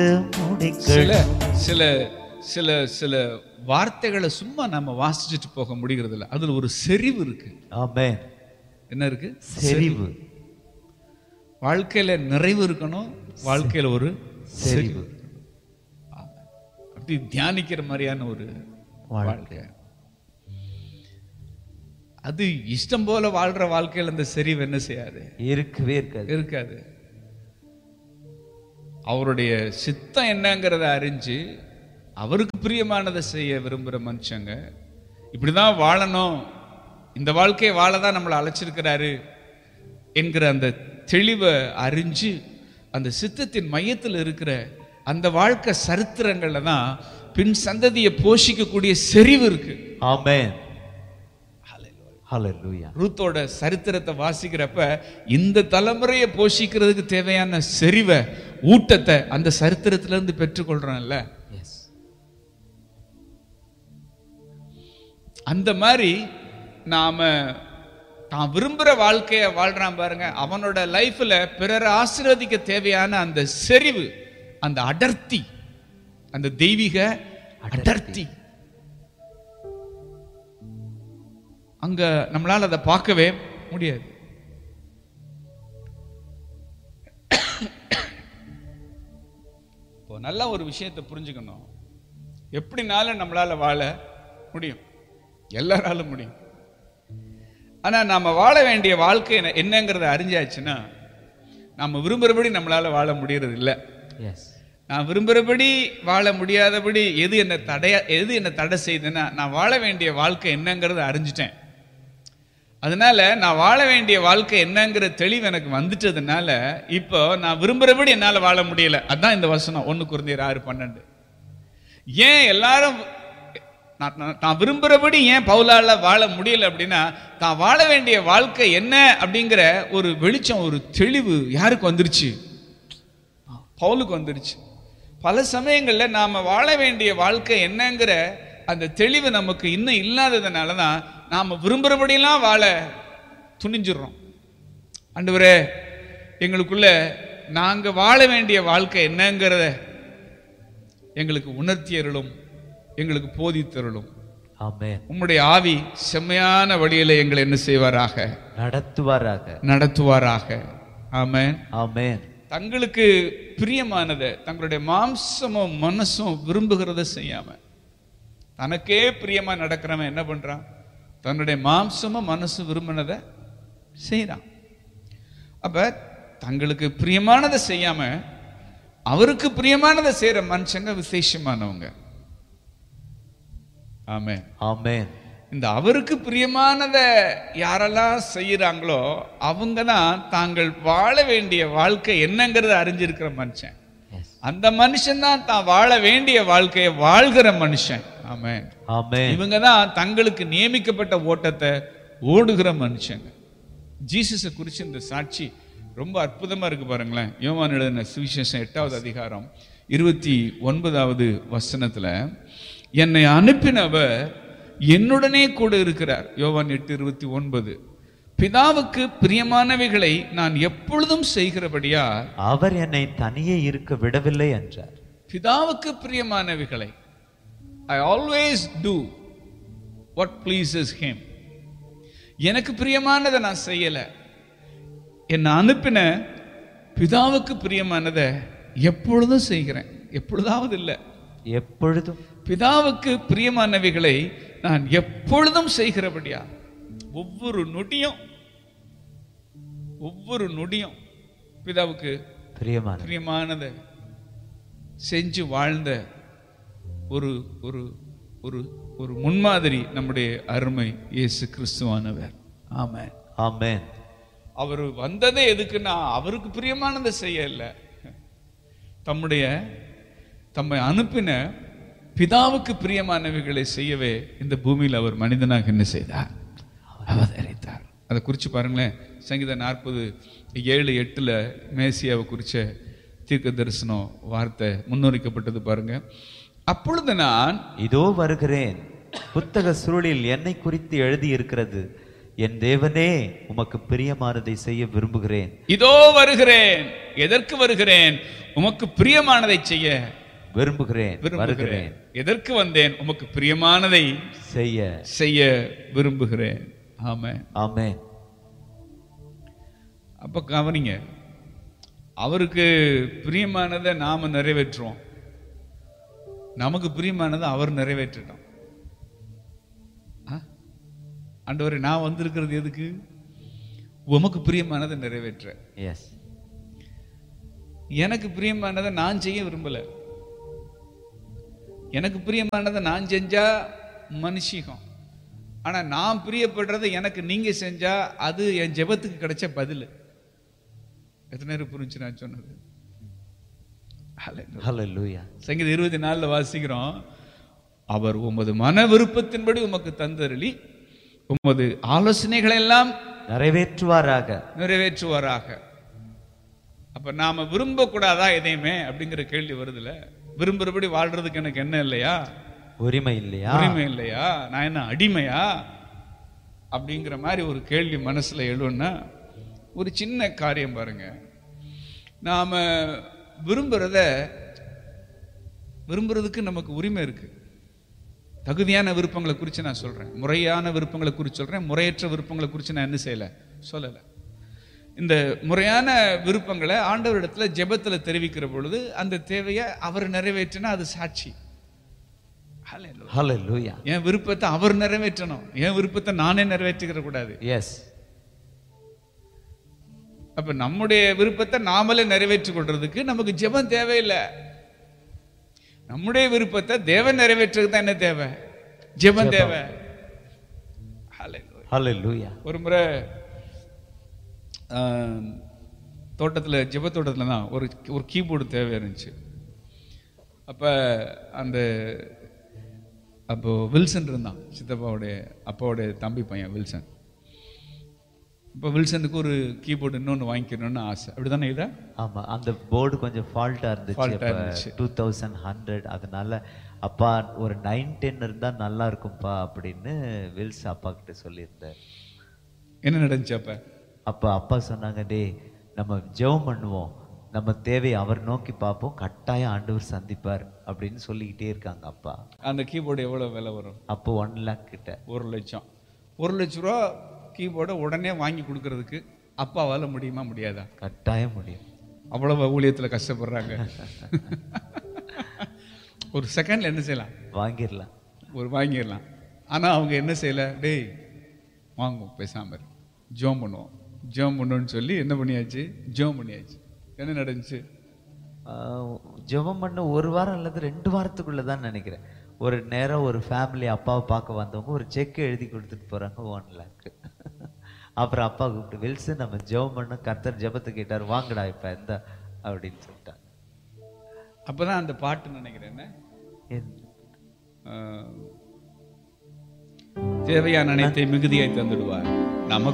சில சில சில சில வார்த்தைகளை சும்மா நம்ம வாசிச்சுட்டு போக முடிகிறது இல்லை. அதுல ஒரு செறிவு இருக்கு. ஆமென். என்ன இருக்கு? செறிவு. வாழ்க்கையில நிறைவு இருக்கணும், வாழ்க்கையில ஒரு செறிவு. அப்படி தியானிக்கிற மாதிரியான ஒரு வாழ்க்கை. அது இஷ்டம் போல வாழ்ற வாழ்க்கையில அந்த செறிவு என்ன செய்யாது? இருக்கவே இருக்காது. அவருடைய சித்தம் என்னங்கிறத அறிஞ்சு அவருக்கு பிரியமானதை செய்ய விரும்புகிற மனுஷங்க இப்படிதான் வாழணும், இந்த வாழ்க்கையை வாழதான் நம்மளை அழைச்சிருக்கிறாரு என்கிற அந்த தெளிவை அறிஞ்சு அந்த சித்தத்தின் மையத்தில் இருக்கிற அந்த வாழ்க்கை சரித்திரங்கள்ல தான் பின் சந்ததியை போஷிக்கக்கூடிய செறிவு இருக்கு. ஆமென். ஹல்லேலூயா. ரூத்தோட சரித்திரத்தை வாசிக்கிறப்ப இந்த தலைமுறையை போஷிக்கிறதுக்கு தேவையான செறிவை, ஊட்டத்தை அந்த சரித்திரத்துல இருந்து பெற்றுக்கொள்றோம்ல. அந்த மாதிரி நாம தான் விரும்புற வாழ்க்கைய வாழ்றான் பாருங்க, அவனோட லைஃப்ல பிறரை ஆசீர்வதிக்க தேவையான அந்த செறிவு, அந்த அடர்த்தி, அந்த தெய்வீக அடர்த்தி அங்க நம்மளால அதை பார்க்கவே முடியாது. இப்போ நல்ல ஒரு விஷயத்தை புரிஞ்சுக்கணும். எப்படினாலும் நம்மளால வாழ முடியும், எல்லாராலும் முடியும். ஆனா நாம வாழ வேண்டிய வாழ்க்கை என்னங்கிறத அறிஞ்சாச்சுன்னா நாம விரும்புறபடி நம்மளால வாழ முடியறது இல்லை. நான் விரும்புறபடி வாழ முடியாதபடி எது என்ன தடை செய்யுதுன்னா நான் வாழ வேண்டிய வாழ்க்கை என்னங்கிறத அறிஞ்சிட்டேன். அதனால நான் வாழ வேண்டிய வாழ்க்கை என்னங்கிற தெளிவு எனக்கு வந்துட்டதுனால இப்போ நான் விரும்புறபடி என்னால வாழ முடியல. அதான் இந்த வசனம் 1 கொரிந்தியர் 6:12. ஏன் எல்லாரும் நான் விரும்புறபடி ஏன் பவுலால வாழ முடியல அப்படின்னா, தான் வாழ வேண்டிய வாழ்க்கை என்ன அப்படிங்கிற ஒரு வெளிச்சம், ஒரு தெளிவு யாருக்கு வந்துருச்சு? பவுலுக்கு வந்துருச்சு. பல சமயங்கள்ல நாம வாழ வேண்டிய வாழ்க்கை என்னங்கிற அந்த தெளிவு நமக்கு இன்னும் இல்லாததுனாலதான் நாம விரும்புறபடியெல்லாம் வாழ துணிஞ்சிடறோம். ஆண்டவரே, எங்களுக்குள்ள நாங்க வாழ வேண்டிய வாழ்க்கை என்னங்கிறத எங்களுக்கு உணர்த்தியருளும், எங்களுக்கு போதித்தருளும். ஆமென். உம்முடைய ஆவி செம்மையான வழியில எங்களை என்ன செய்வாராக? நடத்துவாராக. ஆமென். ஆமென். தங்களுக்கு பிரியமானதை தங்களுடைய மாம்சமும் மனசும் விரும்புகிறத செய்யாம, தனக்கே பிரியமா நடக்கிறவன் என்ன பண்றான்? தன்னுடைய மாம்சமும் மனசு விரும்பினதை செய்யறான். அப்ப தங்களுக்கு பிரியமானதை செய்யாம அவருக்கு பிரியமானதை செய்யற மனுஷங்க விசேஷமானவங்க. ஆமென். ஆமென். இந்த அவருக்கு பிரியமானதை யாரெல்லாம் செய்யறாங்களோ அவங்க தான் தாங்கள் வாழ வேண்டிய வாழ்க்கை என்னங்கிறத அறிஞ்சிருக்கிற மனுஷன். அந்த மனுஷன் தான் தான் வாழ வேண்டிய வாழ்க்கையை வாழ்கிற மனுஷன். ஆமென். ஆமென். இவங்க தான் தங்களுக்கு நியமிக்கப்பட்ட ஓட்டத்தை ஓடுகிற மனுஷங்க. ஜீசஸை குறித்து இந்த சாட்சி ரொம்ப அற்புதமா இருக்கு பாருங்களேன். யோவான் எழுதின சுவிசேஷம் 8வது அதிகாரம் 29வது வசனத்துல, என்னை அனுப்பினவர் என்னுடனே கூட இருக்கிறார். யோவான் 8:29. பிதாவுக்கு பிரியமானவைகளை நான் எப்பொழுதும் செய்கிறபடியா அவர் என்னை தனியே இருக்க விடவில்லை என்றார். பிதாவுக்கு பிரியமானவைகளை I always do what pleases him. எனக்கு பிரியமானதை நான் செய்யல, என்னை அனுப்பின பிதாவுக்கு பிரியமானதை எப்பொழுதும் செய்கிறேன். எப்பொழுதாவது இல்லை, எப்பொழுதும். பிதாவுக்கு பிரியமானவைகளை நான் எப்பொழுதும் செய்கிறபடியா ஒவ்வொரு நொடியும் பிதாவுக்கு பிரியமானதை செஞ்சு வாழ்ந்த ஒரு ஒரு ஒரு ஒரு முன்மாதிரி நம்முடைய அருமை இயேசு கிறிஸ்துவானவர். ஆமென். ஆமென். அவர் வந்ததே எதுக்குன்னா அவருக்கு பிரியமானதை செய்ய இல்லை, தம்மை அனுப்பின பிதாவுக்கு பிரியமானவைகளை செய்யவே இந்த பூமியில் அவர் மனிதனாக என்ன செய்தார்? அவதரித்தார். அதை குறித்து பாருங்களேன். சங்கீதம் 40:7-8 மேசியாவை குறிச்ச தீர்க்க தரிசனம் வார்த்தை முன்னுரைக்கப்பட்டது பாருங்க. அப்பொழுது நான் இதோ வருகிறேன், புத்தக சுருளில் என்னை குறித்து எழுதி இருக்கிறது, என் தேவனே உமக்கு பிரியமானதை செய்ய விரும்புகிறேன். இதோ வருகிறேன். எதற்கு வருகிறேன்? உமக்கு பிரியமானதை செய்ய விரும்புகிறேன். வருகிறேன். எதற்கு வந்தேன்? உமக்கு பிரியமானதை செய்ய விரும்புகிறேன். ஆமென். ஆமென். அப்ப கவனிங்க, அவருக்கு பிரியமானதை நாம நிறைவேற்றுவோம், நமக்கு பிரியமானதை அவர் நிறைவேற்றட்டும். ஆண்டவரே, நான் வந்திருக்கிறது எதுக்கு? உமக்கு பிரியமானதை நிறைவேற்ற. எஸ். எனக்கு பிரியமானதை நான் செய்ய விரும்பல. எனக்கு பிரியமானதை நான் செஞ்சா மனுஷிகம். ஆனா நான் பிரியப்படுறதை எனக்கு நீங்க செஞ்சா அது என் ஜெபத்துக்கு கிடைச்ச பதில். எத்தனை நேரம் புரிஞ்சு நான் சொன்னது? ஹல்லேலூயா. சங்கீதம் 24 வாசிக்கிறோம், அவர் உமது மன விருப்பத்தின்படி உமக்கு தந்தருளி உமது ஆலோசனைகளை எல்லாம் நிறைவேற்றுவாராக. அப்ப நாம விரும்ப கூடாதா எதையுமே அப்படிங்கிற கேள்வி வருதுல. விரும்புறபடி வாழ்றதுக்கு எனக்கு என்ன இல்லையா? உரிமை இல்லையா? நான் என்ன அடிமையா? அப்படிங்கிற மாதிரி ஒரு கேள்வி மனசுல எழுன்னா, ஒரு சின்ன காரியம் பாருங்க. நாம விரும்புறதுக்கு நமக்கு உரிமை இருக்கு. தகுதியான விருப்பங்களை குறித்து நான் சொல்றேன், முறையான விருப்பங்களை குறித்து சொல்றேன். முறையற்ற விருப்பங்களை குறித்து நான் என்ன சொல்லல. இந்த முறையான விருப்பங்களை ஆண்டவரிடத்துல ஜெபத்துல தெரிவிக்கிற பொழுது அந்த தேவையை அவர் நிறைவேற்றினா அது சாட்சி. ஹல்லேலூயா. என் விருப்பத்தை அவர் நிறைவேற்றணும், என் விருப்பத்தை நானே நிறைவேற்றிக்கிற கூடாது. எஸ். அப்ப நம்முடைய விருப்பத்தை நாமளே நிறைவேற்றிக் கொள்றதுக்கு நமக்கு ஜெபம் தேவையில்லை. நம்முடைய விருப்பத்தை தேவன் நிறைவேற்றுறதுக்கு தான் என்ன தேவை? ஜெபம் தேவை. ஹல்லேலூயா. ஒரு முறை தோட்டத்துல, ஜெப தோட்டத்துல தான் ஒரு கீபோர்டு தேவை இருந்துச்சு. அப்போ வில்சன் இருந்தான், சித்தப்பாவுடைய அப்பாவுடைய தம்பி பையன் வில்சன். இப்போ வில்சனுக்கு ஒரு கீபோர்டு இன்னொன்று வாங்கிக்கணும்னு ஆசை. அப்படிதானே? இதா? ஆமா. அந்த போர்டு கொஞ்சம் ஃபால்ட்டா இருந்துச்சு. 2100. அதனால அப்பா ஒரு 910 இருந்தா நல்லா இருக்கும்பா அப்படின்னு வில்ஸ் அப்பா கிட்ட சொல்லியிருந்தார். என்ன நடந்துச்சு அப்ப அப்பா சொன்னாங்க, டே நம்ம ஜெபம் பண்ணுவோம், நம்ம தேவையை அவர் நோக்கி பார்ப்போம், கட்டாயம் ஆண்டவர் சந்திப்பார் அப்படின்னு சொல்லிக்கிட்டே இருக்காங்க அப்பா. அந்த கீபோர்டு எவ்வளவு விலை வரும்? அப்போ 1 lakh கிட்ட. 1 லட்சம். 1 லட்ச ரூபா கீபோர்டை உடனே வாங்கி கொடுக்கறதுக்கு அப்பாவால முடியுமா? முடியாதா? கட்டாயம் முடியும். அவ்வளவு ஊழியத்துல கஷ்டப்படுறாங்க. ஒரு செகண்ட்ல என்ன செய்யலாம்? வாங்கிடலாம். ஆனா அவங்க என்ன செய்யல? டேய் வாங்குவோம், பேசாம ஜெபம் பண்ணுவோம், ஜெபம் பண்ணுவோம்னு சொல்லி என்ன பண்ணியாச்சு? ஜெபம் பண்ணியாச்சு. என்ன நடந்துச்சு? ஜெபம் பண்ண 1 வாரம் அல்லது 2 வாரத்துக்குள்ளதான் நினைக்கிறேன். ஒரு நேரம் ஒரு ஃபேமிலி அப்பாவை பார்க்க வந்தவங்க ஒரு செக் எழுதி கொடுத்துட்டு போறாங்க 1 lakh. அப்புறம் அப்பா கூப்பிட்டு, வில்சன் நம்ம ஜெபம் பண்ண, கர்த்தர் ஜெபத்தை கேட்டார், வாங்கடா இப்ப எந்த அப்படின்னு சொல்லிட்டாங்க. அப்பதான் அந்த பாட்டு நினைக்கிறேன், தேவையான அனைத்தை மிகுதியாய் தந்துடுவார் நமக்கு